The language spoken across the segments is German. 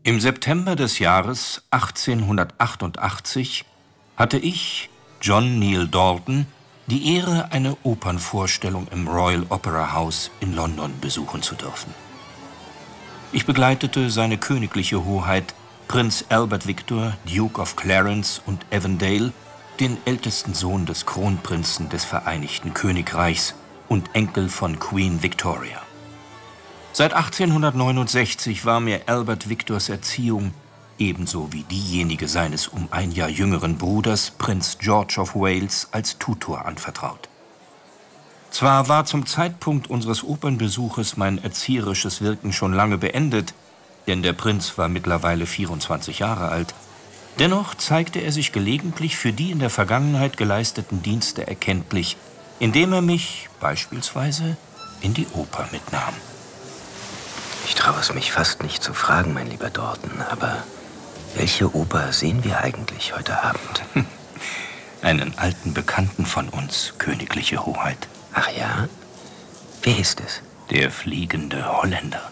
Im September des Jahres 1888 hatte ich, John Neale Dalton, die Ehre, eine Opernvorstellung im Royal Opera House in London besuchen zu dürfen. Ich begleitete seine königliche Hoheit Prinz Albert Victor, Duke of Clarence und Avondale, den ältesten Sohn des Kronprinzen des Vereinigten Königreichs und Enkel von Queen Victoria. Seit 1869 war mir Albert Victors Erziehung, ebenso wie diejenige seines um ein Jahr jüngeren Bruders, Prinz George of Wales, als Tutor anvertraut. Zwar war zum Zeitpunkt unseres Opernbesuches mein erzieherisches Wirken schon lange beendet, denn der Prinz war mittlerweile 24 Jahre alt, dennoch zeigte er sich gelegentlich für die in der Vergangenheit geleisteten Dienste erkenntlich, indem er mich beispielsweise in die Oper mitnahm. Ich traue es mich fast nicht zu fragen, mein lieber Dalton, aber welche Oper sehen wir eigentlich heute Abend? Einen alten Bekannten von uns, königliche Hoheit. Ach ja? Wer ist es? Der fliegende Holländer.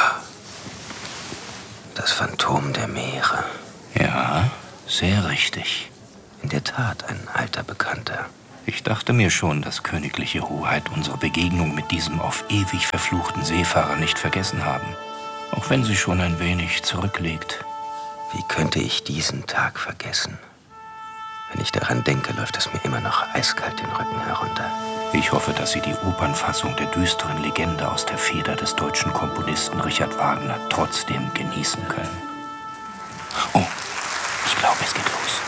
Das Phantom der Meere. Ja, sehr richtig. In der Tat ein alter Bekannter. Ich dachte mir schon, dass königliche Hoheit unsere Begegnung mit diesem auf ewig verfluchten Seefahrer nicht vergessen haben. Auch wenn sie schon ein wenig zurückliegt. Wie könnte ich diesen Tag vergessen? Wenn ich daran denke, läuft es mir immer noch eiskalt den Rücken herunter. Ich hoffe, dass Sie die Opernfassung der düsteren Legende aus der Feder des deutschen Komponisten Richard Wagner trotzdem genießen können. Oh, ich glaube, es geht los.